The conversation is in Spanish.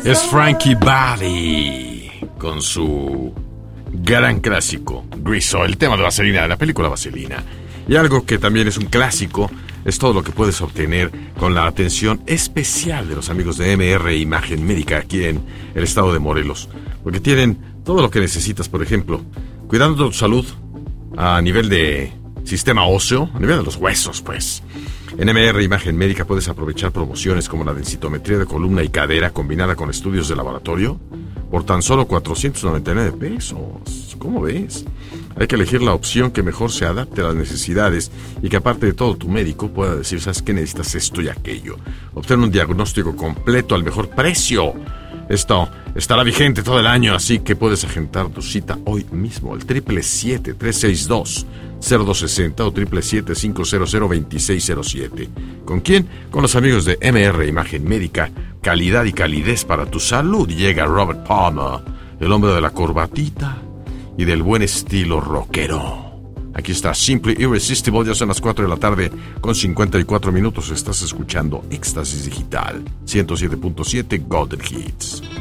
Es Frankie Valli con su gran clásico, Grease, el tema de Vaselina, de la película Vaselina. Y algo que también es un clásico es todo lo que puedes obtener con la atención especial de los amigos de MR Imagen Médica aquí en el estado de Morelos. Porque tienen todo lo que necesitas, por ejemplo, cuidando tu salud a nivel de sistema óseo, a nivel de los huesos, pues. En MR Imagen Médica puedes aprovechar promociones como la densitometría de columna y cadera combinada con estudios de laboratorio por tan solo 499 pesos. ¿Cómo ves? Hay que elegir la opción que mejor se adapte a las necesidades y que aparte de todo tu médico pueda decir, ¿sabes qué? Necesitas esto y aquello. Obtener un diagnóstico completo al mejor precio. Esto estará vigente todo el año, así que puedes agendar tu cita hoy mismo. El 777-362-0260 o 777-500-2607. ¿Con quién? Con los amigos de MR Imagen Médica. Calidad y calidez para tu salud. Llega Robert Palmer, el hombre de la corbatita y del buen estilo rockero. Aquí está Simply Irresistible, ya son las 4 de la tarde con 54 minutos. Estás escuchando Éxtasis Digital 107.7 Golden Hits.